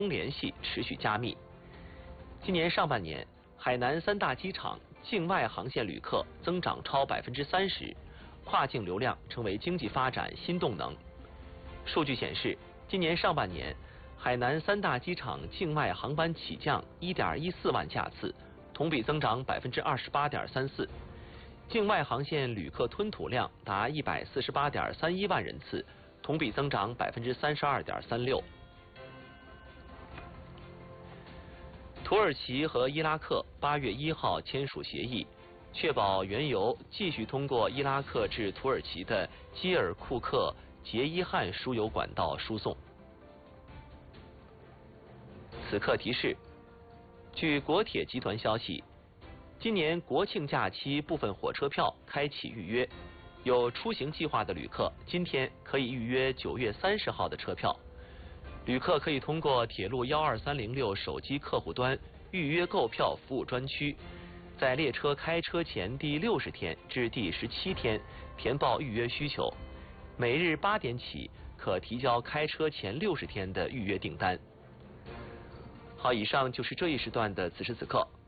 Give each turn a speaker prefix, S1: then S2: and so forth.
S1: 联系持续加密。今年上半年，海南3大机场境外航线旅客增长超30%，跨境流量成为经济发展新动能。数据显示，今年上半年，海南3大机场境外航班起降1.14万架次，同比增长28.34%。境外航线旅客吞吐量达148.31万人次，同比增长32.36%。土耳其和伊拉克8月1号签署协议，确保原油继续通过伊拉克至土耳其的基尔库克杰伊汉输油管道输送。此刻提示：据国铁集团消息，今年国庆假期部分火车票开启预约，有出行计划的旅客今天可以预约9月30号的车票。旅客可以通过铁路12306手机客户端预约购票服务专区，在列车开车前第60天至第17天填报预约需求，每日8点起可提交开车前60天的预约订单。好，以上就是这一时段的此时此刻。